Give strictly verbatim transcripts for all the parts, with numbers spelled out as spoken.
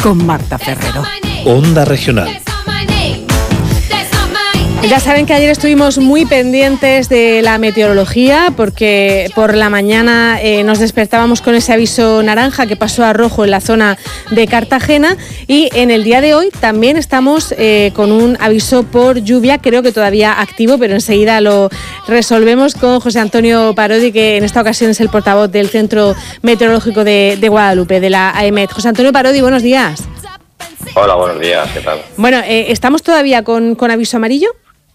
con Marta Ferrero. Onda Regional. Ya saben que ayer estuvimos muy pendientes de la meteorología porque por la mañana eh, nos despertábamos con ese aviso naranja que pasó a rojo en la zona de Cartagena, y en el día de hoy también estamos eh, con un aviso por lluvia, creo que todavía activo, pero enseguida lo resolvemos con José Antonio Parodi, que en esta ocasión es el portavoz del Centro Meteorológico de, de Guadalupe, de la AEMET. José Antonio Parodi, buenos días. Hola, buenos días, ¿qué tal? Bueno, eh, ¿estamos todavía con, con aviso amarillo?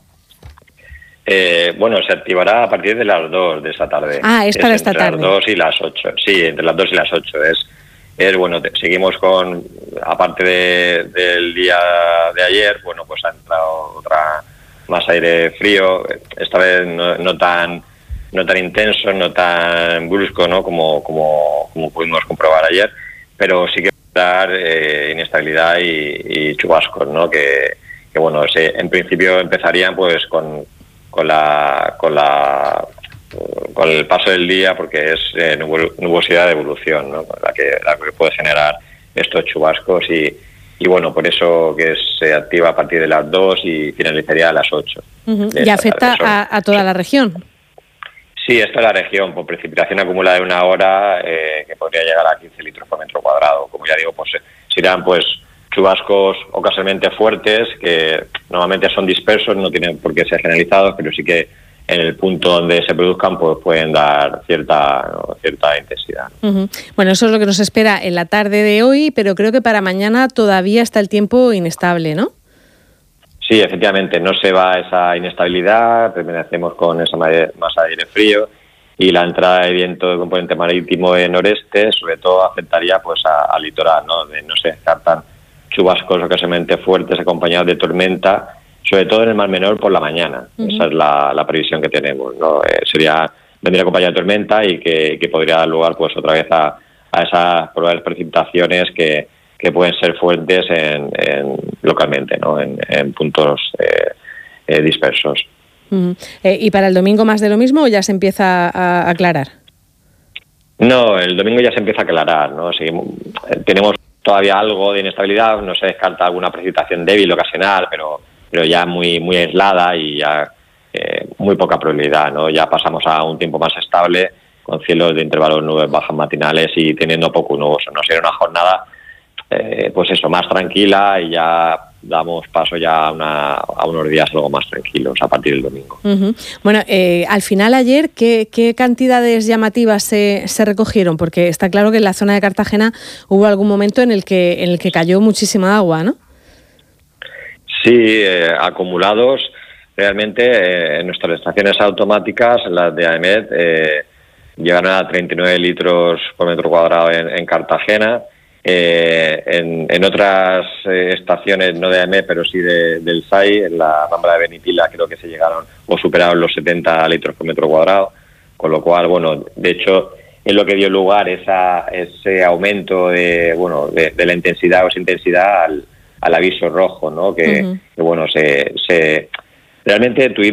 Eh, bueno, se activará a partir de las dos de esta tarde. Ah, es para esta tarde. Entre las dos y las ocho. Sí, entre las dos y las ocho. Es, es bueno, te, seguimos con, aparte de, del día de ayer, bueno, pues ha entrado otra más aire frío, esta vez no, no tan no tan intenso, no tan brusco, ¿no? Como, como, como pudimos comprobar ayer, pero sí que va a dar eh, inestabilidad y, y chubascos, ¿no? Que, que bueno, se, en principio empezarían pues con con la con la con el paso del día, porque es eh, nubosidad de evolución, ¿no? la que la que puede generar estos chubascos, y y bueno, por eso que se activa a partir de las dos y finalizaría a las ocho. Uh-huh. ¿Y afecta a, a toda la región? Sí, esta es la región, por precipitación acumulada de una hora, eh, que podría llegar a quince litros por metro cuadrado. Como ya digo, pues serán pues chubascos ocasionalmente fuertes, que normalmente son dispersos, no tienen por qué ser generalizados, pero sí que en el punto donde se produzcan pues pueden dar cierta, ¿no? cierta intensidad. Uh-huh. Bueno, eso es lo que nos espera en la tarde de hoy, pero creo que para mañana todavía está el tiempo inestable, ¿no? Sí, efectivamente, no se va esa inestabilidad, permanecemos con esa masa de aire frío, y la entrada de viento de componente marítimo en noreste sobre todo afectaría pues a- al litoral, ¿no? Donde no se descartan chubascos ocasionalmente fuertes acompañados de tormenta, sobre todo en el Mar Menor por la mañana. Uh-huh. Esa es la, la previsión que tenemos, ¿no? Eh, sería vendría acompañada de tormenta y que, que podría dar lugar pues otra vez a, a esas probables precipitaciones que, que pueden ser fuertes en, en localmente, ¿no? En, en puntos eh, eh, dispersos. Uh-huh. Eh, ¿Y para el domingo más de lo mismo o ya se empieza a aclarar? No, el domingo ya se empieza a aclarar, ¿no? Seguimos, eh, tenemos todavía algo de inestabilidad, no se descarta alguna precipitación débil ocasional, pero pero ya muy muy aislada y ya eh, muy poca probabilidad, ¿no? Ya pasamos a un tiempo más estable, con cielos de intervalos nubes bajas matinales y teniendo poco nuboso, ¿no? Sería una jornada, eh, pues eso, más tranquila, y ya damos paso ya a, una, a unos días algo más tranquilos a partir del domingo. Uh-huh. Bueno, eh, al final ayer, ¿qué, qué cantidades llamativas se, se recogieron? Porque está claro que en la zona de Cartagena hubo algún momento en el que en el que cayó muchísima agua, ¿no? Sí, eh, acumulados realmente eh, en nuestras estaciones automáticas, las de AEMET, eh, llegaron a treinta y nueve litros por metro cuadrado en, en Cartagena. Eh, en, en otras eh, estaciones, no de AEMET, pero sí de, del S A I, en la Rambla de Benipila, creo que se llegaron o superaron los setenta litros por metro cuadrado, con lo cual, bueno, de hecho, es lo que dio lugar esa, ese aumento de, bueno, de, de la intensidad o esa intensidad al, al aviso rojo, ¿no? Que, uh-huh. que bueno, se, se realmente tuvimos